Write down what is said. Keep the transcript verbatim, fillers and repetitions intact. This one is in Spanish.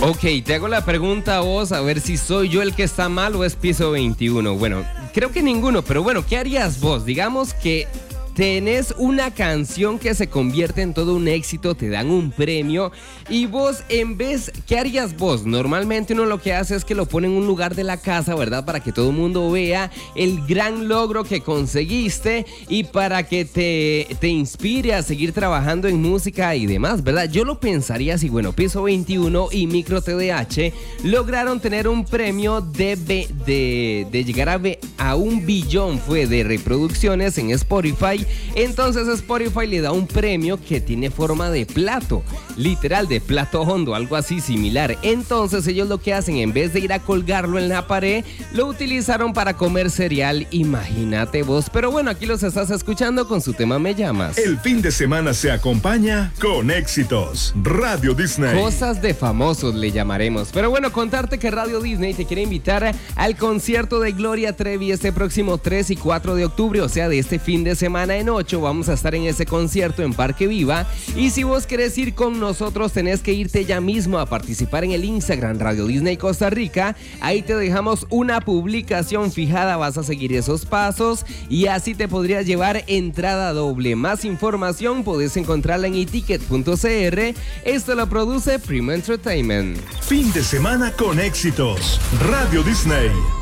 Ok, te hago la pregunta a vos, a ver si soy yo el que está mal o es piso veintiuno. Bueno, creo que ninguno, pero bueno, ¿qué harías vos? Digamos que tenés una canción que se convierte en todo un éxito, te dan un premio y vos en vez, ¿qué harías vos? Normalmente uno lo que hace es que lo pone en un lugar de la casa, ¿verdad? Para que todo el mundo vea el gran logro que conseguiste y para que te, te inspire a seguir trabajando en música y demás, ¿verdad? Yo lo pensaría así, bueno, Piso veintiuno y Micro T D H lograron tener un premio de, de, de llegar a, a un billón fue de reproducciones en Spotify. Entonces Spotify le da un premio que tiene forma de plato, literal de plato hondo, algo así similar. Entonces ellos lo que hacen, en vez de ir a colgarlo en la pared, lo utilizaron para comer cereal, imagínate vos. Pero bueno, aquí los estás escuchando con su tema Me Llamas. El fin de semana se acompaña con éxitos. Radio Disney. Cosas de famosos le llamaremos. Pero bueno, contarte que Radio Disney te quiere invitar al concierto de Gloria Trevi este próximo tres y cuatro de octubre, o sea, de este fin de semana. En ocho vamos a estar en ese concierto en Parque Viva y si vos querés ir con nosotros tenés que irte ya mismo a participar en el Instagram Radio Disney Costa Rica. Ahí te dejamos una publicación fijada, vas a seguir esos pasos y así te podrías llevar entrada doble. Más información podés encontrarla en eticket punto c r. Esto lo produce Primo Entertainment. Fin de semana con éxitos. Radio Disney.